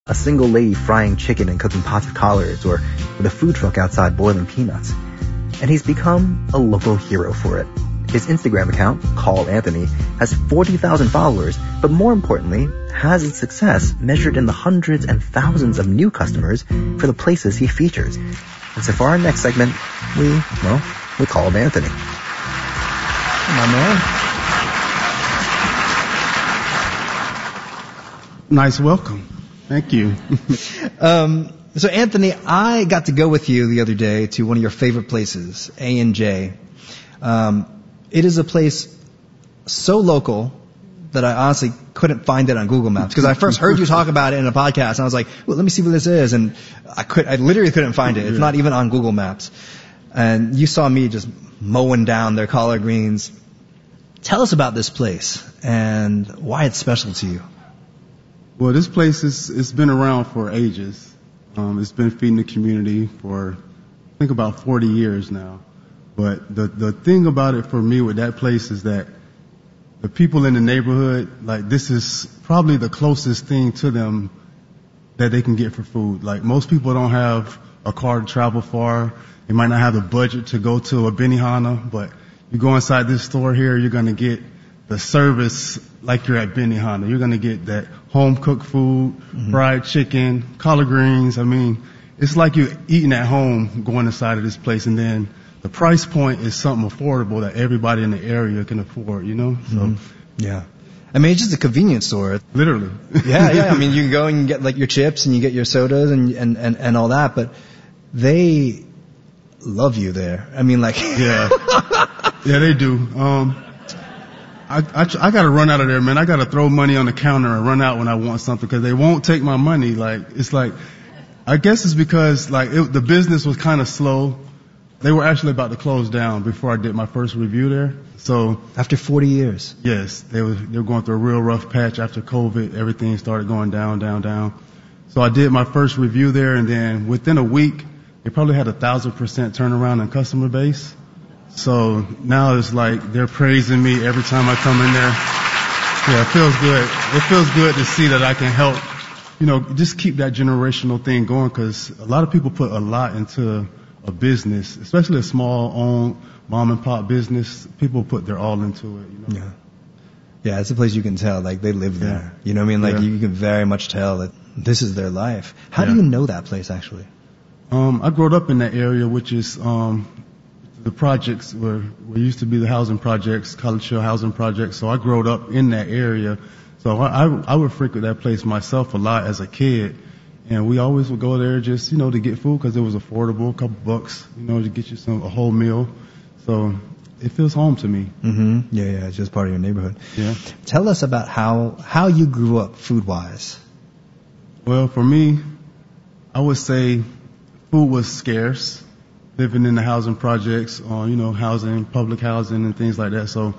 a single lady frying chicken and cooking pots of collards, or with a food truck outside boiling peanuts. And he's become a local hero for it. His Instagram account, Call Anthony, has 40,000 followers, but more importantly, has its success measured in the hundreds and thousands of new customers for the places he features. And so for our next segment, we called Anthony. My man. Nice welcome. Thank you. So Anthony, I got to go with you the other day to one of your favorite places, A&J. It is a place so local that I honestly couldn't find it on Google Maps, because I first heard you talk about it in a podcast, and I was like, well, let me see what this is, and I literally couldn't find it. It's not even on Google Maps. And you saw me just mowing down their collard greens. Tell us about this place and why it's special to you. Well, this place it's been around for ages. It's been feeding the community for, I think, about 40 years now. But the thing about it for me with that place is that the people in the neighborhood, like, this is probably the closest thing to them that they can get for food. Like, most people don't have a car to travel far. They might not have the budget to go to a Benihana, but you go inside this store here, you're going to get the service like you're at Benihana. You're going to get that home-cooked food, fried chicken, collard greens. I mean, it's like you're eating at home going inside of this place. And then the price point is something affordable that everybody in the area can afford, you know? So, yeah. I mean, it's just a convenience store. Literally. Yeah. I mean, you can go and get like your chips and you get your sodas and all that, but they love you there. I mean, like. Yeah, they do. I gotta run out of there, man. I gotta throw money on the counter and run out when I want something, because they won't take my money. Like, it's like, I guess it's because the business was kind of slow. They were actually about to close down before I did my first review there. So after 40 years. Yes, they were going through a real rough patch after COVID. Everything started going down. So I did my first review there, and then within a week, they probably had 1,000% turnaround in customer base. So now it's like they're praising me every time I come in there. Yeah, it feels good. It feels good to see that I can help, just keep that generational thing going, because a lot of people put a lot into a business, especially a small-owned mom-and-pop business. People put their all into it, Yeah, it's a place you can tell, like, they live there. You know what I mean? Like, you can very much tell that this is their life. How do you know that place, actually? I grew up in that area, which is the projects where used to be the housing projects, College Hill housing projects. So I grew up in that area. So I would frequent that place myself a lot as a kid. And we always would go there just, to get food, because it was affordable, a couple bucks, to get you a whole meal. So it feels home to me. Yeah, it's just part of your neighborhood. Yeah. Tell us about how you grew up food-wise. Well, for me, I would say food was scarce, living in the housing projects, housing, public housing and things like that. So,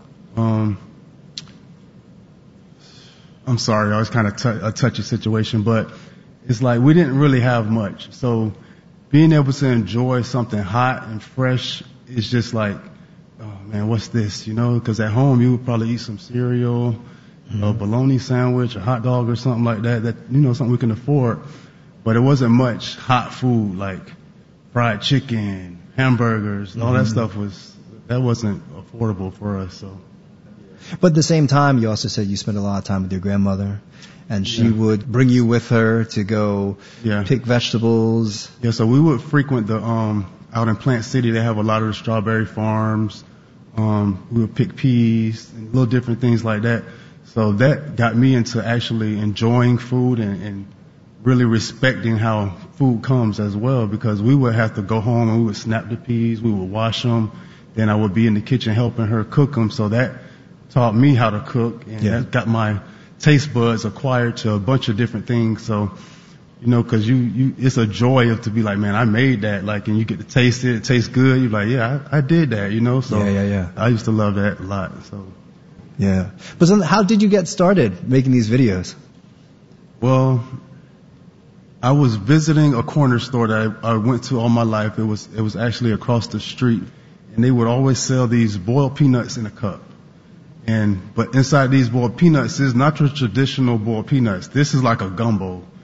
I'm sorry, I was kind of a touchy situation, but it's like we didn't really have much. So being able to enjoy something hot and fresh is just like, oh man, what's this? Because at home you would probably eat some cereal, a bologna sandwich, a hot dog or something like that, something we can afford. But it wasn't much hot food like fried chicken, hamburgers, all that stuff wasn't affordable for us. So. But at the same time, you also said you spent a lot of time with your grandmother, and she would bring you with her to go pick vegetables. Yeah, so we would frequent the out in Plant City. They have a lot of the strawberry farms. We would pick peas and little different things like that. So that got me into actually enjoying food and really respecting how food comes as well, because we would have to go home and we would snap the peas, we would wash them, then I would be in the kitchen helping her cook them. So that taught me how to cook, and that got my taste buds acquired to a bunch of different things. So, because it's a joy to be like, man, I made that, and you get to taste it, it tastes good. You're like, yeah, I did that, So I used to love that a lot. So. Yeah. But so how did you get started making these videos? Well, I was visiting a corner store that I went to all my life. It was actually across the street, and they would always sell these boiled peanuts in a cup. But inside these boiled peanuts is not your traditional boiled peanuts. This is like a gumbo.